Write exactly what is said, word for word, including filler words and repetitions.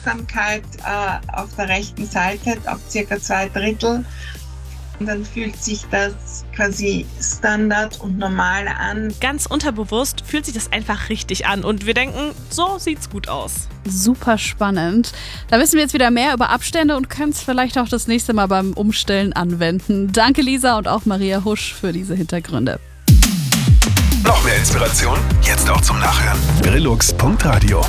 Aufmerksamkeit äh, auf der rechten Seite, auf circa zwei Drittel. Und dann fühlt sich das quasi Standard und normal an. Ganz unterbewusst fühlt sich das einfach richtig an und wir denken, so sieht's gut aus. Super spannend. Da wissen wir jetzt wieder mehr über Abstände und können es vielleicht auch das nächste Mal beim Umstellen anwenden. Danke Lisa und auch Maria Husch für diese Hintergründe. Noch mehr Inspiration? Jetzt auch zum Nachhören. Grillux Punkt Radio